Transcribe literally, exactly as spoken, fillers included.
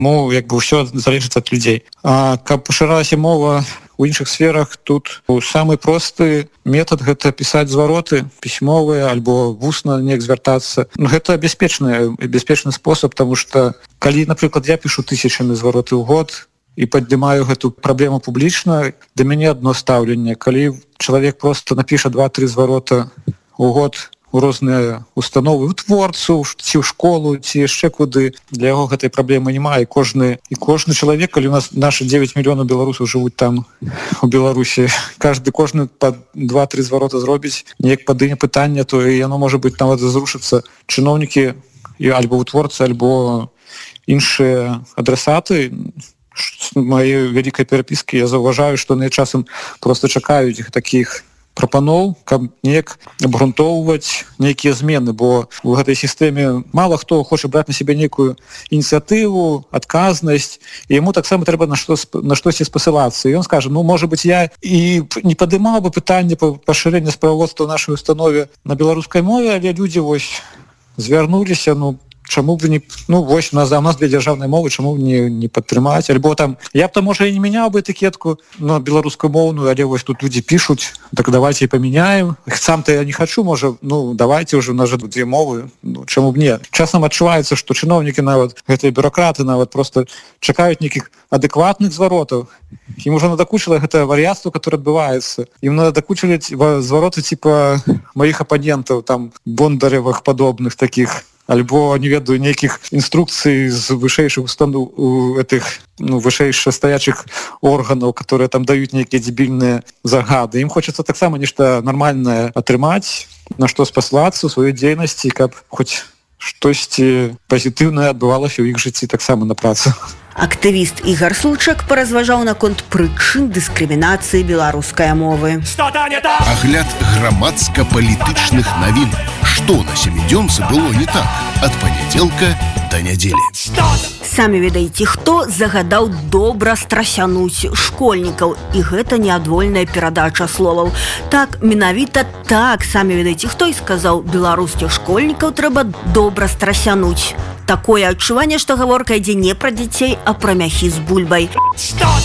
Ну, як бы ўсё залежыць ад людзей. А каб пашыралася мова у іншых сферах, тут самы просты метад гэта пісаць звароты пісьмовыя альбо вусна неяк звяртацца. Гэта бяспечны бяспечны спосаб, таму што калі, напрыклад, я пішу тысячамі звароты ў год і паддымаю гэту праблему публічна, да мяне адно стаўленне. Калі чалавек проста напіша два-тры зварота ў год у розныя установы, у творцу, ці ў школу, ці яшчэ куды, для яго гэтай праблемы няма. І кожны, і кожны чалавек, калі у нас нашы дзевяць мільёнаў беларусаў жывуць там у Беларусі, кажды кожны па два-тры зварота зробіць, неяк падыме пытанне, то і яно можа быць нават зрушыцца. Чыноўнікі альбо вытворцы, альбо іншыя адрасаты маёй вялікай перапіскі, я заўважаю, што яны часам проста чакаюць такіх прапаноў, каб неяк абгрунтоўваць нейкія змены, бо у гэтай сістэме мала хто хоча браць на сябе нейкую ініцыятыву, адказнасць, і яму таксама трэба на што на штосьці спасылацца. І ён скажа: ну, можа быць, я і не падымаў бы пытанне па пашырэння справаводства ў нашай установе на беларускай мове, але людзі вось звярнуліся, ну, чаму б не, ну, вось, у нас, у нас для дзяржаўнай мовы, чаму б не, не падтрымаць, альбо там, я б там, можа, і не мяняў бы этыкетку на беларускую моўную, але вось тут людзі пішуць, так давайте і памяняем. Сам-то я не хачу, можа, ну, давайте уже, у нас же две мовы, ну, чаму б не. Часам адчуваецца, што чыноўнікі нават, гэтыя бюракраты нават просто чакаюць нейкіх адэкватных зваротаў. Ім ужо надакучыла гэта вар'яцтва, которое адбываецца. Ім надакучылі звароты типа маіх апанентаў, там, Бондаревых падобных такіх, альбо, не ведаю, нейкіх інструкцый з вышэйшых устаноў у гэтых, ну, вышэйшых стаячых органаў, которые там даюць нейкія дзебільныя загады. Ім хочацца таксама нешта нармальнае атрымаць, на што спаслацца ў сваёй дзейнасці, каб хоць штосьці пазітыўнае адбывалася ў іх жыцці таксама на працы. Актывіст Ігар Сулчак паразважаў наконт прычын дыскрымінацыі беларускай мовы. Агляд грамадска-палітычных навін. Што на сямідзёнцы было не так ад панядзелка да нядзелі. Самі ведаеце, хто загадаў добра страсянуць школьнікаў, і гэта неадвольная перадача словаў. Так, менавіта так, самі ведаеце, хто і сказаў: беларускіх школьнікаў трэба добра страсянуць. Такое адчуванне, што гаворка ідзе не пра дзяцей, а пра мяхі з бульбай.